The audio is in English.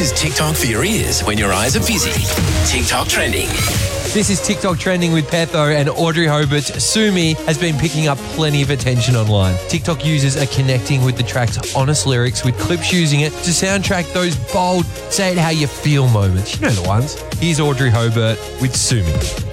is TikTok for your ears when your eyes are busy. TikTok trending. This is TikTok trending with Petho, and Audrey Hobart's Sue Me has been picking up plenty of attention online. TikTok users are connecting with the track's honest lyrics, with clips using it to soundtrack those bold, say it how you feel moments. You know the ones. Here's Audrey Hobart with Sue Me.